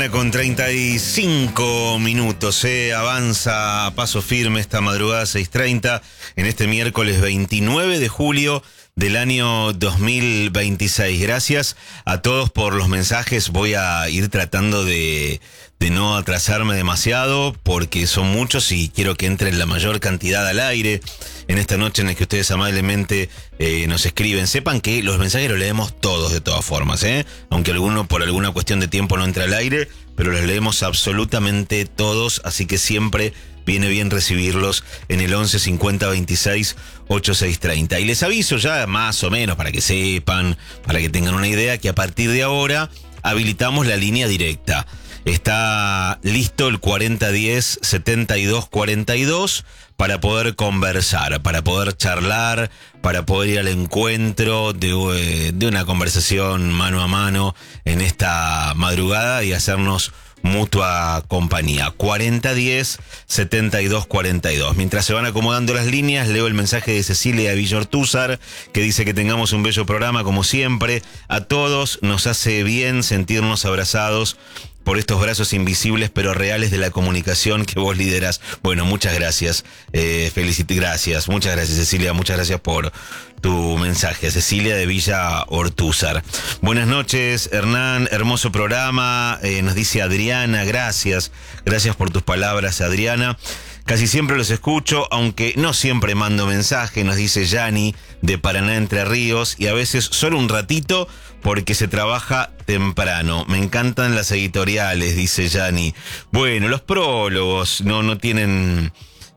1:35, avanza a paso firme esta madrugada 6:30 en este miércoles 29 de julio del año 2026. Gracias a todos por los mensajes. Voy a ir tratando de no atrasarme demasiado porque son muchos y quiero que entren la mayor cantidad al aire en esta noche en la que ustedes amablemente nos escriben. Sepan que los mensajes los leemos todos de todas formas, aunque alguno por alguna cuestión de tiempo no entra al aire, pero los leemos absolutamente todos, así que siempre viene bien recibirlos en el 11 50 26 86 30. Y les aviso ya más o menos para que sepan, para que tengan una idea, que a partir de ahora habilitamos la línea directa. Está listo el 4010 7242 para poder conversar, para poder charlar, para poder ir al encuentro de una conversación mano a mano en esta madrugada y hacernos mutua compañía. 4010 7242. Mientras se van acomodando las líneas, leo el mensaje de Cecilia de Villortúzar, que dice que tengamos un bello programa como siempre. A todos nos hace bien sentirnos abrazados por estos brazos invisibles pero reales de la comunicación que vos liderás. Bueno, muchas gracias, gracias, muchas gracias Cecilia, muchas gracias por tu mensaje. Cecilia de Villa Ortúzar. Buenas noches Hernán, hermoso programa, nos dice Adriana, gracias por tus palabras Adriana. Casi siempre los escucho, aunque no siempre mando mensaje, nos dice Yani de Paraná Entre Ríos, y a veces solo un ratito porque se trabaja temprano. Me encantan las editoriales, dice Yani. Bueno, los prólogos no tienen,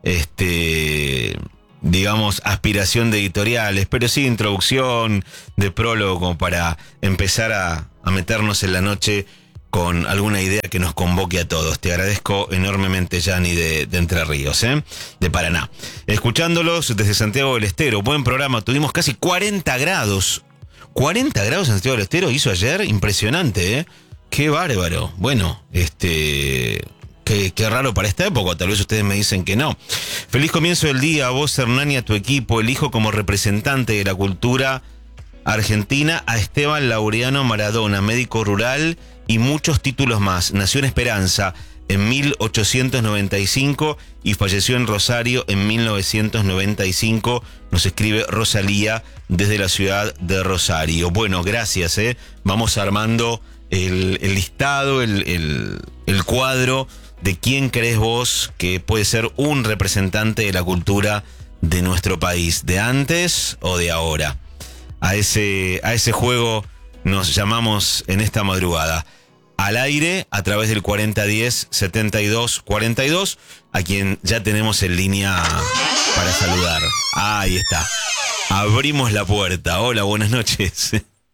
digamos, aspiración de editoriales, pero sí introducción de prólogo como para empezar a meternos en la noche con alguna idea que nos convoque a todos. Te agradezco enormemente, Yani, de Entre Ríos, de Paraná. Escuchándolos desde Santiago del Estero, buen programa, tuvimos casi 40 grados. 40 grados en Santiago del Estero hizo ayer, impresionante, Qué bárbaro. Bueno, qué raro para esta época, tal vez ustedes me dicen que no. Feliz comienzo del día a vos, Hernán, y a tu equipo. Elijo como representante de la cultura argentina a Esteban Laureano Maradona, médico rural y muchos títulos más. Nació en Esperanza en 1895 y falleció en Rosario en 1995. Nos escribe Rosalía desde la ciudad de Rosario. Bueno, gracias, Vamos armando el listado, el cuadro de quién crees vos que puede ser un representante de la cultura de nuestro país, de antes o de ahora. A ese juego nos llamamos en esta madrugada. Al aire, a través del 4010 7242, a quien ya tenemos en línea para saludar. Ahí está. Abrimos la puerta. Hola, buenas noches.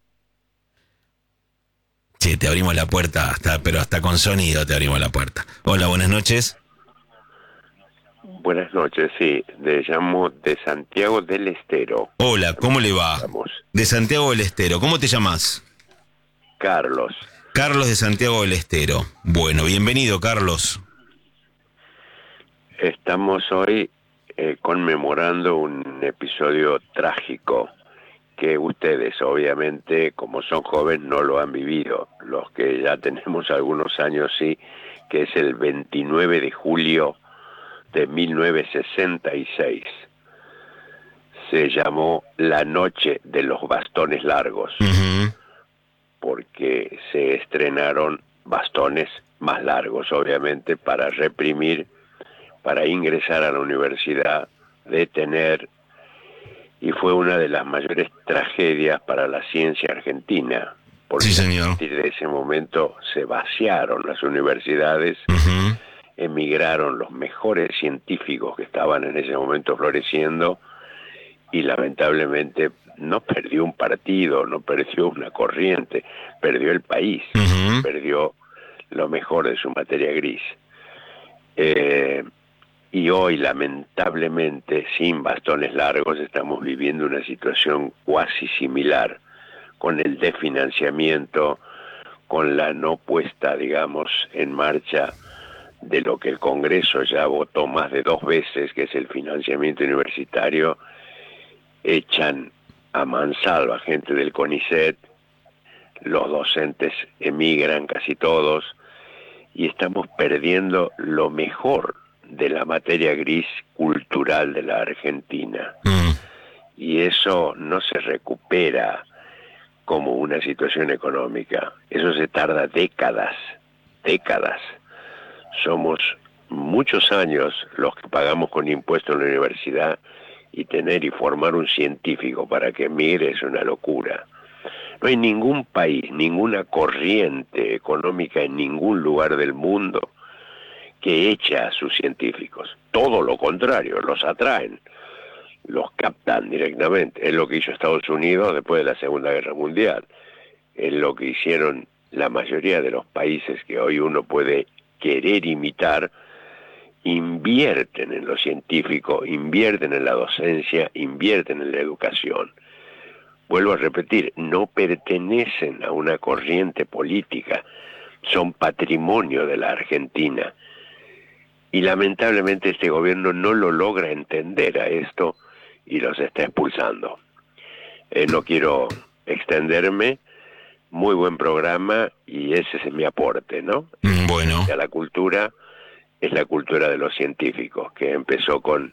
Sí, te abrimos la puerta, pero hasta con sonido te abrimos la puerta. Hola, buenas noches. Buenas noches, sí. Le llamo de Santiago del Estero. Hola, ¿cómo le va? De Santiago del Estero. ¿Cómo te llamas? Carlos. Carlos de Santiago del Estero. Bueno, bienvenido, Carlos. Estamos hoy conmemorando un episodio trágico que ustedes, obviamente, como son jóvenes, no lo han vivido. Los que ya tenemos algunos años, sí, que es el 29 de julio de 1966. Se llamó la Noche de los Bastones Largos. Uh-huh. Porque se estrenaron bastones más largos, obviamente, para reprimir, para ingresar a la universidad, detener, y fue una de las mayores tragedias para la ciencia argentina, porque sí, señor. A partir de ese momento se vaciaron las universidades, uh-huh. Emigraron los mejores científicos que estaban en ese momento floreciendo, y lamentablemente no perdió un partido, no perdió una corriente, perdió el país, uh-huh. perdió lo mejor de su materia gris. Y hoy, lamentablemente, sin bastones largos, estamos viviendo una situación cuasi similar, con el desfinanciamiento, con la no puesta, digamos, en marcha de lo que el Congreso ya votó más de 2 veces, que es el financiamiento universitario. Echan a mansalva gente del CONICET, los docentes emigran casi todos, y estamos perdiendo lo mejor de la materia gris cultural de la Argentina. Y eso no se recupera como una situación económica. Eso se tarda décadas. Somos muchos años los que pagamos con impuestos en la universidad, y tener y formar un científico para que migre es una locura. No hay ningún país, ninguna corriente económica en ningún lugar del mundo que echa a sus científicos. Todo lo contrario, los atraen, los captan directamente. Es lo que hizo Estados Unidos después de la Segunda Guerra Mundial. Es lo que hicieron la mayoría de los países que hoy uno puede querer imitar. Invierten en lo científico, invierten en la docencia, invierten en la educación. Vuelvo a repetir, no pertenecen a una corriente política, son patrimonio de la Argentina. Y lamentablemente este gobierno no lo logra entender a esto y los está expulsando. No quiero extenderme, muy buen programa y ese es mi aporte, ¿no? Bueno. A la cultura es la cultura de los científicos, que empezó con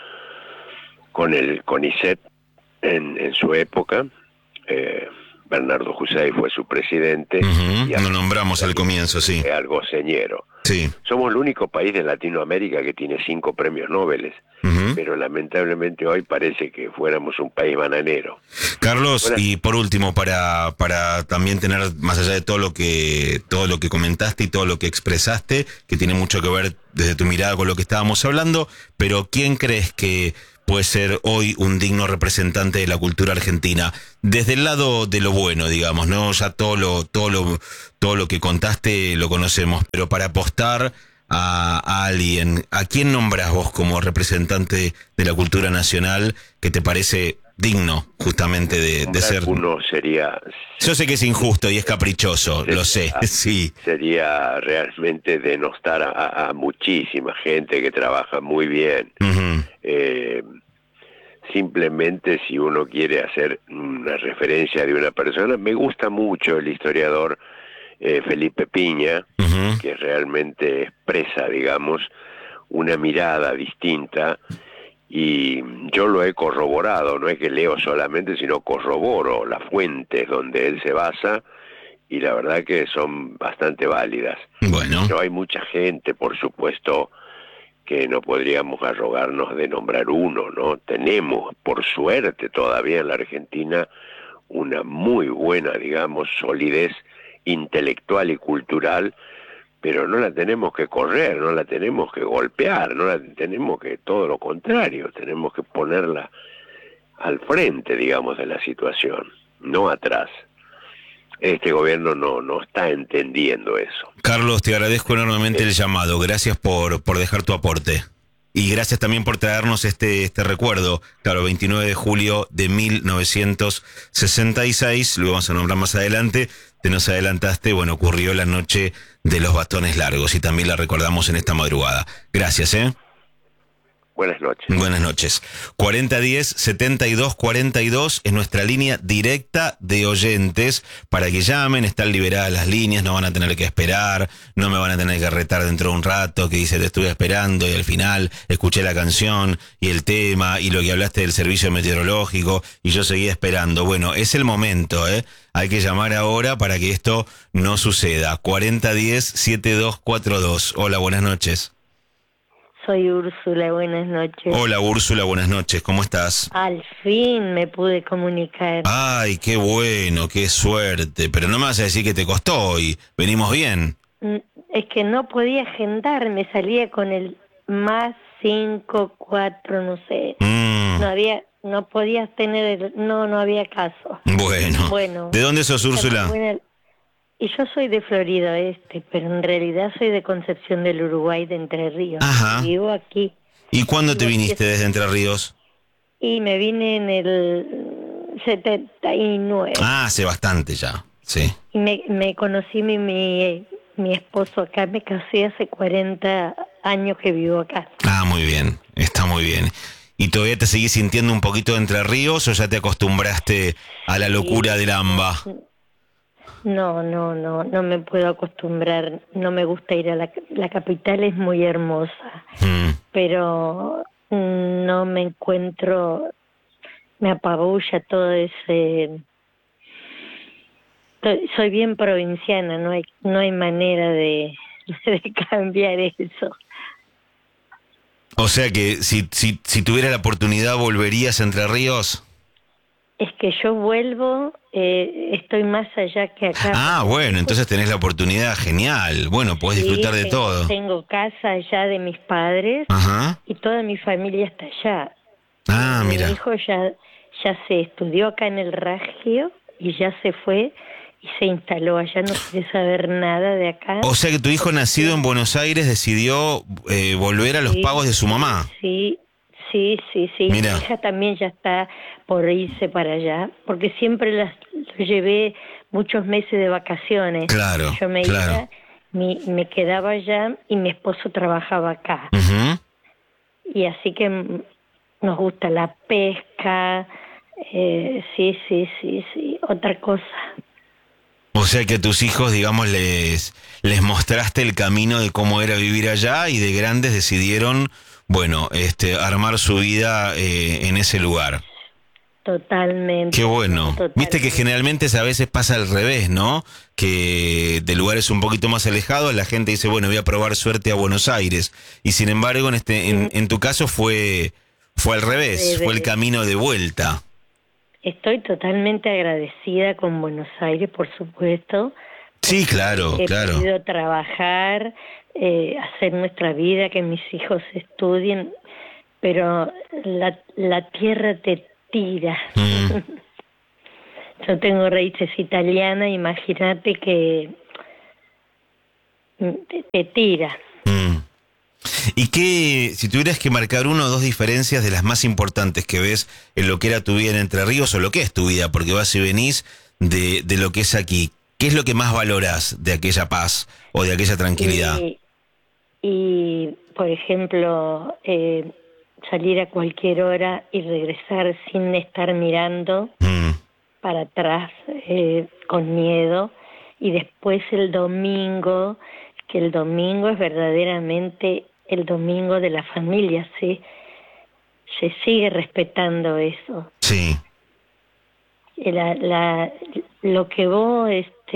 el CONICET en su época. Bernardo Hussein fue su presidente. Y lo nombramos al comienzo, sí. Algo señero. Sí. Somos el único país de Latinoamérica que tiene 5 premios Nobel, pero lamentablemente hoy parece que fuéramos un país bananero. Carlos, y por último, para también tener, más allá de todo lo que comentaste y todo lo que expresaste, que tiene mucho que ver desde tu mirada con lo que estábamos hablando, pero ¿quién crees que puede ser hoy un digno representante de la cultura argentina? Desde el lado de lo bueno, digamos, ¿no? Ya todo lo que contaste lo conocemos, pero para apostar a alguien, ¿a quién nombrás vos como representante de la cultura nacional que te parece digno justamente de ser? Uno sería... Yo sé que es injusto y es caprichoso, lo sé, sí. Sería realmente denostar a muchísima gente que trabaja muy bien. Simplemente si uno quiere hacer una referencia de una persona, me gusta mucho el historiador Felipe Piña, que realmente expresa, digamos, una mirada distinta, y yo lo he corroborado, no es que leo solamente, sino corroboro las fuentes donde él se basa, y la verdad que son bastante válidas. Bueno. Pero hay mucha gente, por supuesto, que no podríamos arrogarnos de nombrar uno, ¿no? Tenemos, por suerte, todavía en la Argentina una muy buena, digamos, solidez intelectual y cultural, pero no la tenemos que correr, no la tenemos que golpear, no la tenemos que, todo lo contrario, tenemos que ponerla al frente, digamos, de la situación, no atrás. Este gobierno no está entendiendo eso. Carlos, te agradezco enormemente el llamado. Gracias por dejar tu aporte. Y gracias también por traernos este recuerdo. Claro, 29 de julio de 1966, lo vamos a nombrar más adelante. Te nos adelantaste, bueno, ocurrió la noche de los bastones largos y también la recordamos en esta madrugada. Gracias, Buenas noches. Buenas noches. 4010-7242 es nuestra línea directa de oyentes para que llamen. Están liberadas las líneas, no van a tener que esperar, no me van a tener que retar dentro de un rato que dice te estuve esperando y al final escuché la canción y el tema y lo que hablaste del servicio meteorológico y yo seguía esperando. Bueno, es el momento, Hay que llamar ahora para que esto no suceda. 4010-7242. Hola, buenas noches. Soy Úrsula, buenas noches. Hola Úrsula, buenas noches, ¿cómo estás? Al fin me pude comunicar. Ay, qué bueno, qué suerte, pero no me vas a decir que te costó hoy, venimos bien. Es que no podía agendar, me salía con el +54, no sé. No podías tener, no había caso. Bueno, ¿de dónde sos, Úrsula? Y yo soy de Florida Oeste, pero en realidad soy de Concepción del Uruguay, de Entre Ríos. Ajá. Vivo aquí. ¿Y cuándo te viniste desde Entre Ríos? Y me vine en el 79. Ah, hace bastante ya, sí. Y me conocí mi esposo acá, me casé hace 40 años que vivo acá. Ah, muy bien, está muy bien. ¿Y todavía te seguís sintiendo un poquito de Entre Ríos o ya te acostumbraste a la locura del AMBA? No me puedo acostumbrar, no me gusta ir a la capital, es muy hermosa, Mm. pero no me encuentro, me apabulla todo ese. Soy bien provinciana, no hay manera de cambiar eso. O sea que si tuviera la oportunidad, ¿volverías a Entre Ríos? Es que yo vuelvo, estoy más allá que acá. Ah, Porque bueno, entonces tenés la oportunidad, genial. Bueno, podés disfrutar sí, de todo. tengo casa allá de mis padres Ajá. y toda mi familia está allá. Ah, Mi mira. hijo ya se estudió acá en el Ragio y ya se fue y se instaló allá, no quiere saber nada de acá. O sea que tu hijo nacido en Buenos Aires decidió volver a los Sí, pagos de su sí, mamá. sí, sí, sí, sí. Mi Mira, hija también ya está por irse para allá, porque siempre lo llevé muchos meses de vacaciones. claro, Yo me claro. iba, me quedaba allá y mi esposo trabajaba acá. Ujú. Y así que nos gusta la pesca, sí, sí, sí, sí, otra cosa. O sea que a tus hijos, digamos, les mostraste el camino de cómo era vivir allá y de grandes decidieron, bueno, armar su vida en ese lugar. Qué Totalmente, bueno. Viste que totalmente. generalmente a veces pasa al revés, ¿no? Que de lugares un poquito más alejados la gente dice, bueno, voy a probar suerte a Buenos Aires. Y sin embargo, en tu caso fue al Al revés, fue el revés. camino de vuelta. Estoy totalmente agradecida con Buenos Aires, por supuesto, Sí, porque claro, he claro. podido trabajar, hacer nuestra vida, que mis hijos estudien, pero la tierra te tira. Mm, Yo tengo raíces italianas, imagínate que te tira. mm. ¿Y qué, si tuvieras que marcar una o dos diferencias de las más importantes que ves en lo que era tu vida en Entre Ríos o lo que es tu vida, porque vas y venís de lo que es aquí, ¿qué es lo que más valorás de aquella paz o de aquella tranquilidad? Y, y por ejemplo, salir a cualquier hora y regresar sin estar mirando Mm, para atrás con miedo, y después el domingo, que el domingo es verdaderamente el domingo de la familia, ¿sí? Se sigue respetando eso. sí, La, la, lo que vos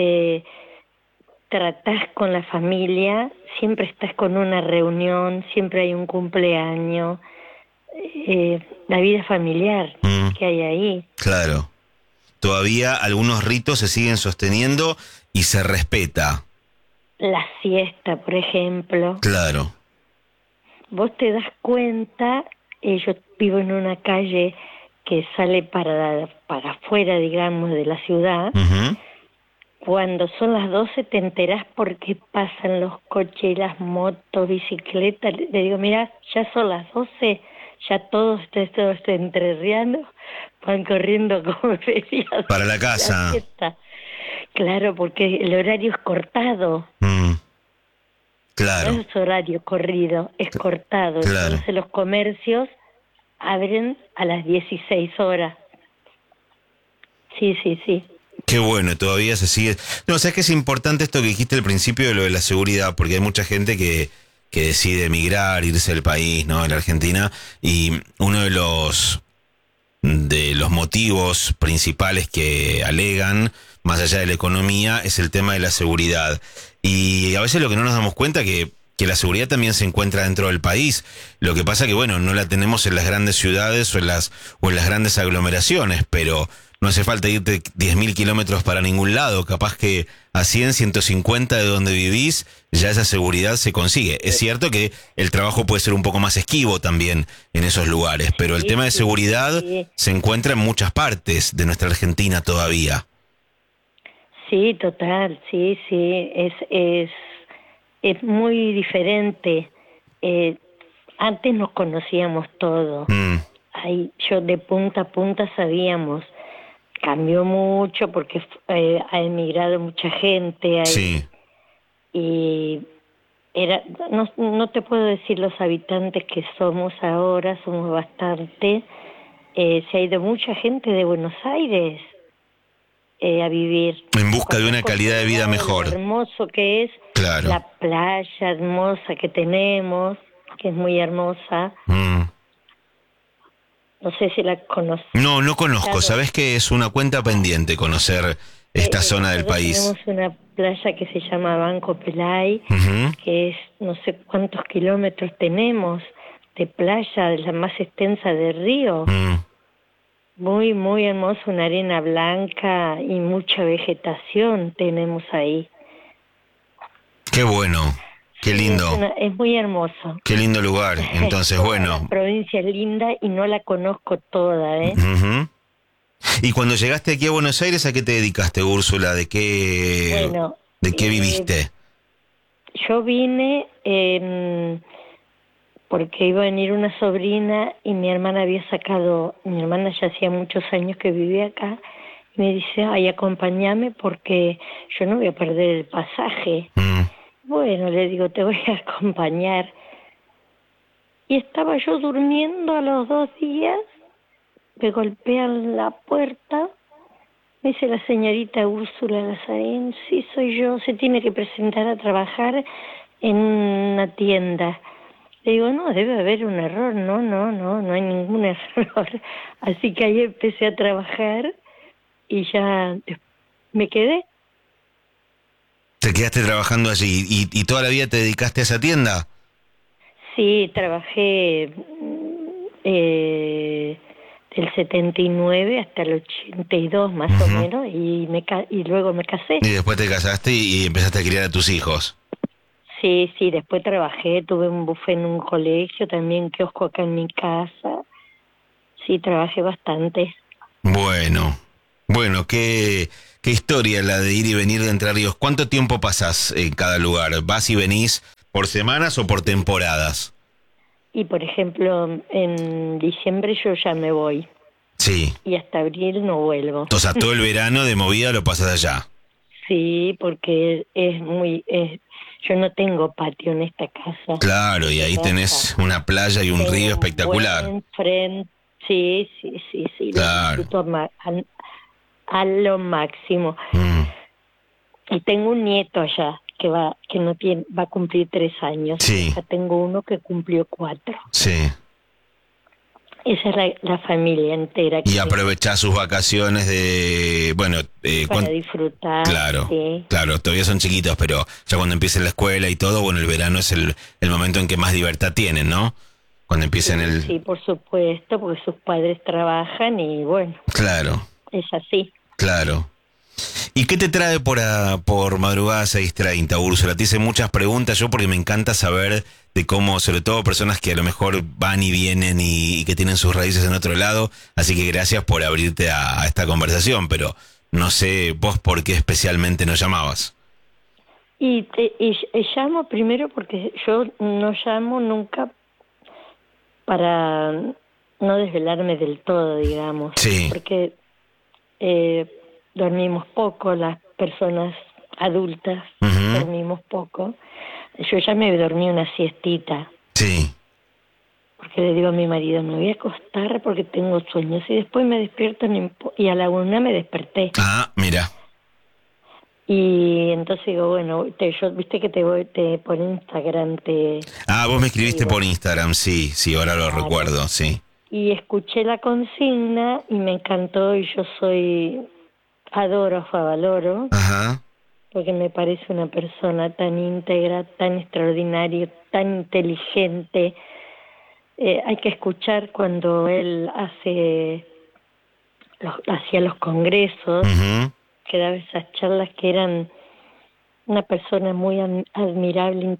tratás con la familia, siempre estás con una reunión, siempre hay un cumpleaños, la vida familiar mm, que hay ahí. claro. Todavía algunos ritos se siguen sosteniendo y se respeta, La siesta, por ejemplo, claro. vos te das cuenta, yo vivo en una calle que sale para afuera, digamos, de la ciudad. Ujú. Cuando son las 12 te enterás porque pasan los coches, las motos, bicicletas. Le digo, mira, ya son las 12, ya todos estos entrerrianos van corriendo como feriados Para la a la casa. fiesta. Claro, porque el horario es cortado, Mm, no claro, es horario corrido, es cortado. claro. Entonces los comercios abren a las 16 horas. Sí, sí, sí. Qué bueno, todavía se sigue. No, sabes que es importante esto que dijiste al principio de lo de la seguridad, porque hay mucha gente que decide emigrar, irse del país, ¿no? En la Argentina, y uno de los motivos principales que alegan, más allá de la economía, es el tema de la seguridad. Y a veces lo que no nos damos cuenta que la seguridad también se encuentra dentro del país. Lo que pasa que, bueno, no la tenemos en las grandes ciudades o en las grandes aglomeraciones, pero no hace falta irte 10.000 kilómetros para ningún lado. Capaz que a 100, 150 de donde vivís, ya esa seguridad se consigue. Es cierto que el trabajo puede ser un poco más esquivo también en esos lugares, pero el Sí, tema de sí, seguridad sí. se encuentra en muchas partes de nuestra Argentina todavía. Sí, total, sí, sí, es muy diferente. Eh, Antes nos conocíamos todo. Mm, Ahí, yo de punta a punta sabíamos. Cambió mucho porque ha emigrado mucha gente sí. ahí y era, no te puedo decir los habitantes que somos ahora, somos bastante. Se ha ido mucha gente de Buenos Aires. a vivir. En busca de una calidad de vida mejor. Lo hermoso que es, claro, la playa hermosa que tenemos, que es muy hermosa. No sé si la conoces. No, no conozco. Claro. ¿Sabés que es una cuenta pendiente conocer esta zona del país? Tenemos una playa que se llama Banco Pelay, que es no sé cuántos kilómetros tenemos de playa, de la más extensa del río. Muy, muy hermosa, una arena blanca y mucha vegetación tenemos ahí. Qué bueno, qué lindo. Es muy hermoso. Qué lindo lugar. Entonces, bueno. La provincia es linda y no la conozco toda, ¿eh? Y cuando llegaste aquí a Buenos Aires, ¿a qué te dedicaste, Úrsula? ¿De qué viviste? Yo vine porque iba a venir una sobrina y mi hermana ya hacía muchos años que vivía acá, y me dice, ay, acompáñame porque yo no voy a perder el pasaje. Bueno, le digo, te voy a acompañar. Y estaba yo durmiendo, a los 2 días, me golpean la puerta, me dice la señorita Úrsula Lazarín, sí soy yo, se tiene que presentar a trabajar en una tienda. Le digo, no, debe haber un error, no hay ningún error. Así que ahí empecé a trabajar y ya me quedé. ¿Te quedaste trabajando allí y toda la vida te dedicaste a esa tienda? Sí, trabajé del 79 hasta el 82 más o menos y luego me casé. Y después te casaste y empezaste a criar a tus hijos. Sí, después trabajé, tuve un buffet en un colegio, también kiosco acá en mi casa. Sí, trabajé bastante. Bueno, qué historia la de ir y venir de Entre Ríos. ¿Cuánto tiempo pasás en cada lugar? ¿Vas y venís por semanas o por temporadas? Y por ejemplo, en diciembre yo ya me voy. Sí. Y hasta abril no vuelvo. O sea, todo el verano de movida lo pasas allá. Sí, porque yo no tengo patio en esta casa. Claro, y ahí tenés una playa y un río espectacular. Sí. Claro. Lo disfruto a lo máximo. Y tengo un nieto allá que va a cumplir 3 años. Sí. Ya tengo uno que cumplió 4. Sí. Esa es la familia entera. Y aprovechás sus vacaciones para disfrutar. Claro, sí. Claro, todavía son chiquitos, pero ya cuando empiecen la escuela y todo, bueno, el verano es el momento en que más libertad tienen, ¿no? Cuando empiecen Sí, por supuesto, porque sus padres trabajan y bueno. Claro. Es así. Claro. ¿Y qué te trae por Madrugada 6:30, Úrsula? Te hice muchas preguntas yo porque me encanta saber de cómo, sobre todo personas que a lo mejor van y vienen y que tienen sus raíces en otro lado, así que gracias por abrirte a esta conversación, pero no sé vos por qué especialmente nos llamabas. Y llamo primero porque yo no llamo nunca para no desvelarme del todo, digamos. Sí. Porque dormimos poco, las personas adultas dormimos poco. Yo ya me dormí una siestita. Sí. Porque le digo a mi marido, me voy a acostar porque tengo sueños. Y después me despierto y a la 1 me desperté. Ah, mira. Y entonces digo, bueno, yo viste que te por Instagram vos me escribiste por Instagram, sí, ahora lo recuerdo, sí. Y escuché la consigna y me encantó y yo adoro a Favaloro. Ajá. Porque me parece una persona tan íntegra, tan extraordinaria, tan inteligente. Hay que escuchar cuando él hacía los congresos, que daba esas charlas que eran una persona muy admirable,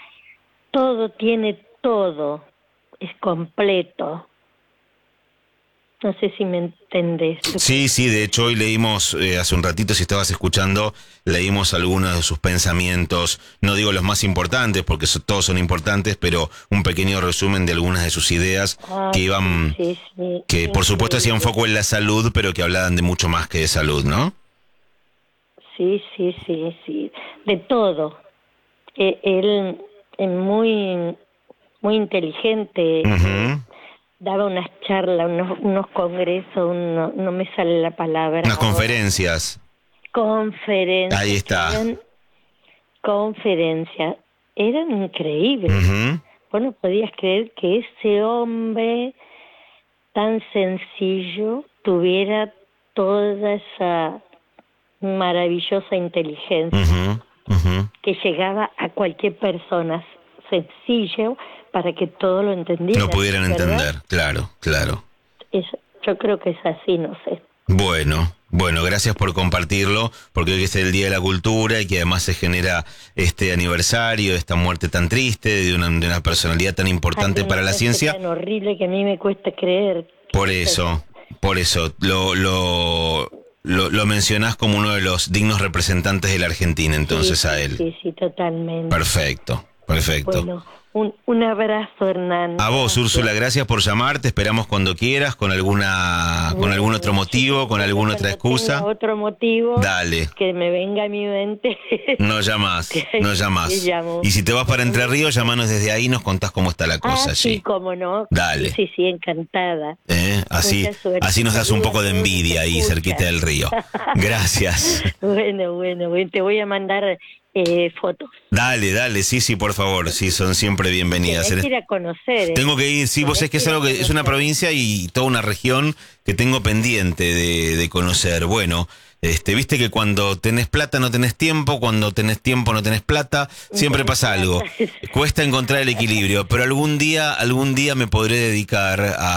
todo, es completo. No sé si me entendés. Sí, de hecho hoy leímos, hace un ratito, si estabas escuchando, leímos algunos de sus pensamientos, no digo los más importantes, porque todos son importantes, pero un pequeño resumen de algunas de sus ideas que iban, que por supuesto hacían foco en la salud, pero que hablaban de mucho más que de salud, ¿no? Sí, de todo. Él es muy, muy inteligente. Daba unas charlas, unos congresos, no me sale la palabra. Unas conferencias. conferencias. Ahí está. Conferencias. Eran increíbles. Ujú. Vos no podías creer que ese hombre tan sencillo tuviera toda esa maravillosa inteligencia Ujú, ujú. que llegaba a cualquier persona, sencillo, para que todo lo entendiera. No pudieran ¿verdad? entender, claro, claro. Yo creo que es así, no sé. Bueno, gracias por compartirlo, porque hoy es el Día de la Cultura y que además se genera este aniversario, esta muerte tan triste de una personalidad tan importante Hay una para la cosa ciencia. tan horrible que a mí me cuesta creer. Por eso, lo mencionás como uno de los dignos representantes de la Argentina, entonces Sí, a él. Sí, totalmente. Perfecto. Bueno, un abrazo, Hernán. A vos, Gracias. Úrsula, gracias por llamar, te esperamos cuando quieras, con algún otro motivo, con alguna otra Cuando excusa. tenga otro motivo Dale. que me venga a mi mente. No llamás. Te llamo. Y si te vas para Entre Ríos, llamanos desde ahí y nos contás cómo está la cosa allí. Sí, cómo no. Dale. Sí, encantada. Así Mucha suerte. así nos das un poco de Saludos, envidia ahí escucha. cerquita del río. Gracias. Bueno, te voy a mandar fotos. Dale, sí, por favor, sí, son siempre bienvenidas. Tenés que ir a conocer. Tengo que ir, sí, vos sabés que es algo que es una provincia y toda una región que tengo pendiente de conocer. Bueno, viste que cuando tenés plata no tenés tiempo, cuando tenés tiempo no tenés plata, siempre pasa algo. Cuesta encontrar el equilibrio, pero algún día me podré dedicar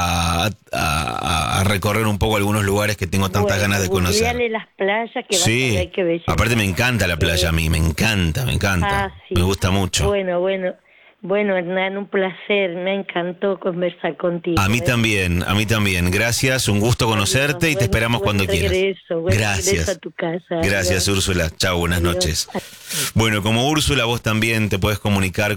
a recorrer un poco algunos lugares que tengo tantas ganas de conocer. Googleale las playas que vas a ver que belleza. Aparte me encanta la playa a mí, me encanta. Sí. Me gusta mucho. Bueno, Hernán, un placer, me encantó conversar contigo. A mí también. Gracias, un gusto conocerte y te esperamos cuando quieras. Gracias. Regreso a tu casa. Gracias, Adiós. Úrsula. Chao, buenas Adiós. noches. Bueno, como Úrsula, vos también te podés comunicar